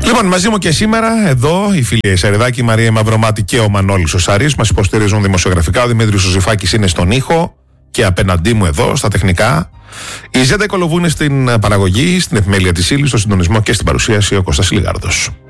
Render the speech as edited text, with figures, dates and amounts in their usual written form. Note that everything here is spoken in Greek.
Λοιπόν, μαζί μου και σήμερα εδώ η φίλη Σαριδάκη, η Μαρία Μαυρομάτη και ο Μανώλης ο Σαρής μας υποστηρίζουν δημοσιογραφικά. Ο Δημήτρης ο Ζηφάκης είναι στον ήχο και απέναντί μου εδώ στα τεχνικά. Η Ζέντα Κολοβού είναι στην παραγωγή, στην επιμέλεια της ύλης, στο συντονισμό και στην παρουσίαση ο Κώστας Λιγάρδος.